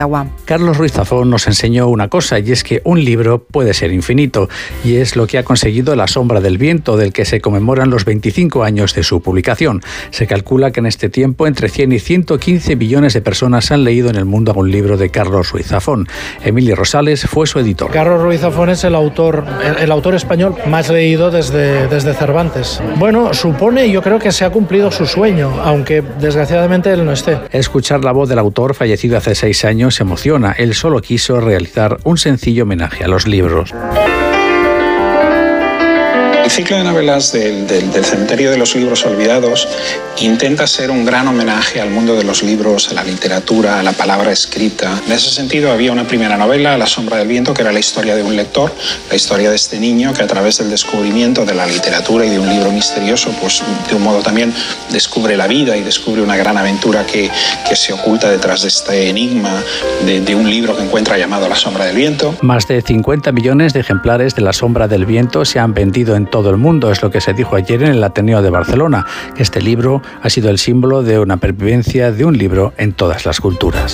agua. Carlos Ruiz Zafón nos enseñó una cosa, y es que un libro puede ser infinito, y es lo que ha conseguido La sombra del viento, del que se conmemoran los 25 años de su publicación. Se calcula que en este tiempo entre 100 y 115 millones de personas han leído en el mundo algún libro de Carlos Ruiz Zafón. Emilio Rosales fue su editor. Carlos Ruiz Zafón es el autor español más leído desde Cervantes. Bueno, yo creo que se ha cumplido su sueño, aunque desgraciadamente él no esté. Escuchar la voz del autor, fallecido hace 6 años, emociona. Él solo quiso realizar un sencillo homenaje a los libros. El ciclo de novelas del Cementerio de los Libros Olvidados intenta ser un gran homenaje al mundo de los libros, a la literatura, a la palabra escrita. En ese sentido había una primera novela, La sombra del viento, que era la historia de un lector, la historia de este niño que a través del descubrimiento de la literatura y de un libro misterioso, pues de un modo también descubre la vida y descubre una gran aventura que se oculta detrás de este enigma de un libro que encuentra llamado La sombra del viento. Más de 50 millones de ejemplares de La sombra del viento se han vendido en todo el mundo, es lo que se dijo ayer en el Ateneo de Barcelona, que este libro ha sido el símbolo de una pervivencia de un libro en todas las culturas.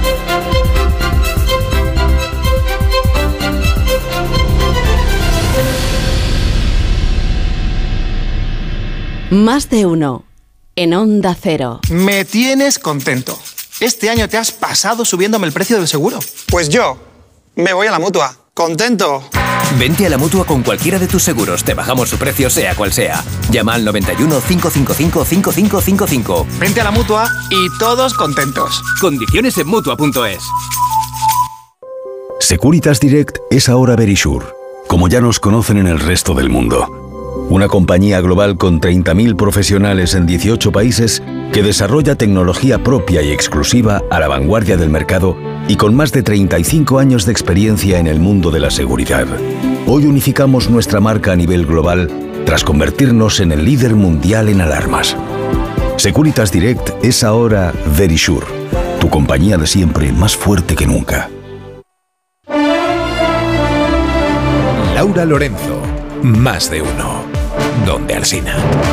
Más de uno en Onda Cero. Me tienes contento. Este año te has pasado subiéndome el precio del seguro. Pues yo me voy a la Mutua. ¡Contento! Vente a la Mutua con cualquiera de tus seguros. Te bajamos su precio sea cual sea. Llama al 91 555 5555. Vente a la Mutua y todos contentos. Condiciones en Mutua.es. Securitas Direct es ahora Verisure, como ya nos conocen en el resto del mundo. Una compañía global con 30.000 profesionales en 18 países que desarrolla tecnología propia y exclusiva a la vanguardia del mercado y con más de 35 años de experiencia en el mundo de la seguridad. Hoy unificamos nuestra marca a nivel global tras convertirnos en el líder mundial en alarmas. Securitas Direct es ahora Verisure, tu compañía de siempre más fuerte que nunca. Laura Lorenzo, Más de uno. Donde Alsina.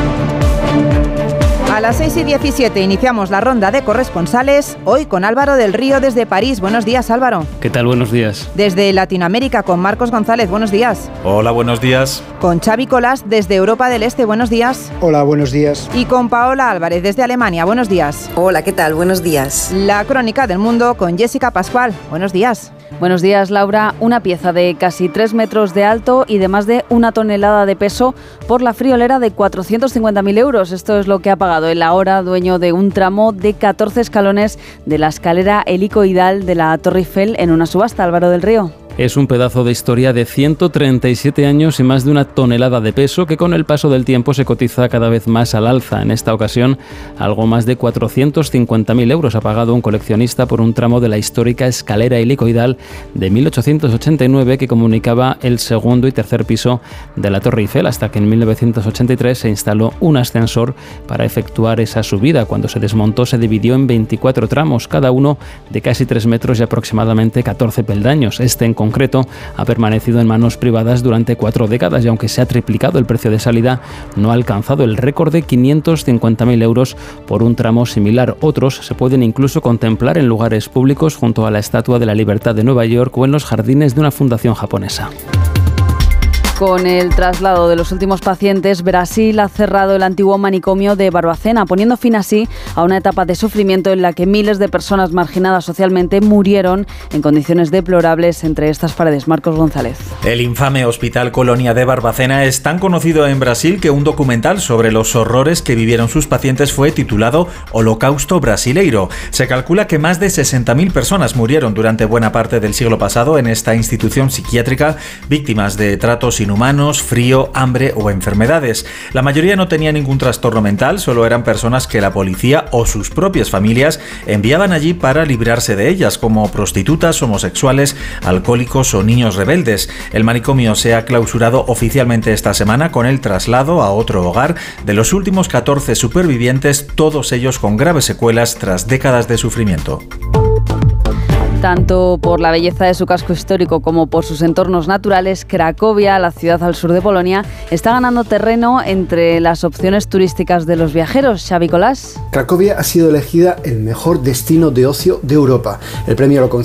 A las 6:17 iniciamos la ronda de corresponsales, hoy con Álvaro del Río desde París. Buenos días, Álvaro. ¿Qué tal? Buenos días. Desde Latinoamérica con Marcos González. Buenos días. Hola, buenos días. Con Xavi Colás desde Europa del Este. Buenos días. Hola, buenos días. Y con Paola Álvarez desde Alemania. Buenos días. Hola, ¿qué tal? Buenos días. La crónica del mundo con Jessica Pascual. Buenos días. Buenos días, Laura. Una pieza de casi 3 metros de alto y de más de 1 tonelada de peso por la friolera de 450.000 euros. Esto es lo que ha pagado el ahora dueño de un tramo de 14 escalones de la escalera helicoidal de la Torre Eiffel en una subasta, Álvaro del Río. Es un pedazo de historia de 137 años y más de 1 tonelada de peso que con el paso del tiempo se cotiza cada vez más al alza. En esta ocasión, algo más de 450.000 euros ha pagado un coleccionista por un tramo de la histórica escalera helicoidal de 1889 que comunicaba el segundo y tercer piso de la Torre Eiffel, hasta que en 1983 se instaló un ascensor para efectuar esa subida. Cuando se desmontó se dividió en 24 tramos, cada uno de casi 3 metros y aproximadamente 14 peldaños. Este en concreto ha permanecido en manos privadas durante 4 décadas y aunque se ha triplicado el precio de salida, no ha alcanzado el récord de 550.000 euros por un tramo similar. Otros se pueden incluso contemplar en lugares públicos junto a la Estatua de la Libertad de Nueva York o en los jardines de una fundación japonesa. Con el traslado de los últimos pacientes, Brasil ha cerrado el antiguo manicomio de Barbacena, poniendo fin así a una etapa de sufrimiento en la que miles de personas marginadas socialmente murieron en condiciones deplorables entre estas paredes. Marcos González. El infame Hospital Colonia de Barbacena es tan conocido en Brasil que un documental sobre los horrores que vivieron sus pacientes fue titulado Holocausto Brasileiro. Se calcula que más de 60.000 personas murieron durante buena parte del siglo pasado en esta institución psiquiátrica, víctimas de tratos inhumanos, frío, hambre o enfermedades. La mayoría no tenía ningún trastorno mental, solo eran personas que la policía o sus propias familias enviaban allí para librarse de ellas, como prostitutas, homosexuales, alcohólicos o niños rebeldes. El manicomio se ha clausurado oficialmente esta semana con el traslado a otro hogar de los últimos 14 supervivientes, todos ellos con graves secuelas tras décadas de sufrimiento. Tanto por la belleza de su casco histórico como por sus entornos naturales, Cracovia, la ciudad al sur de Polonia, está ganando terreno entre las opciones turísticas de los viajeros. Xavi Colás. Cracovia ha sido elegida el mejor destino de ocio de Europa. El premio lo